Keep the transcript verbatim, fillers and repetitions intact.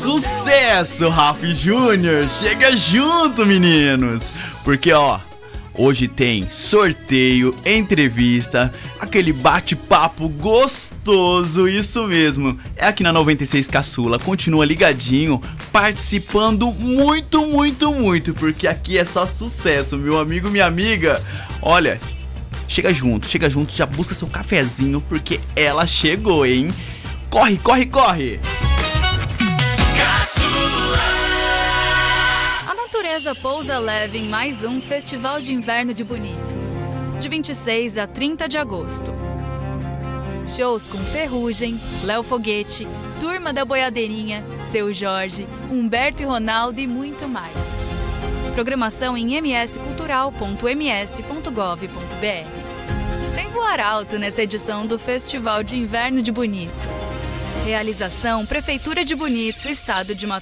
Sucesso, Raf Júnior! Chega junto, meninos! Porque, ó, hoje tem sorteio, entrevista, aquele bate-papo gostoso, isso mesmo. É aqui na noventa e seis Caçula, continua ligadinho, participando muito, muito, muito, porque aqui é só sucesso, meu amigo, minha amiga. Olha, chega junto, chega junto, já busca seu cafezinho, porque ela chegou, hein? Corre, corre, corre! A natureza pousa leve em mais um Festival de Inverno de Bonito, de vinte e seis a trinta de agosto. Shows com Ferrugem, Léo Foguete, Turma da Boiadeirinha, Seu Jorge, Humberto e Ronaldo e muito mais. Programação em m s cultural ponto m s ponto gov ponto b r. Vem voar alto nessa edição do Festival de Inverno de Bonito. Realização Prefeitura de Bonito, Estado de Mato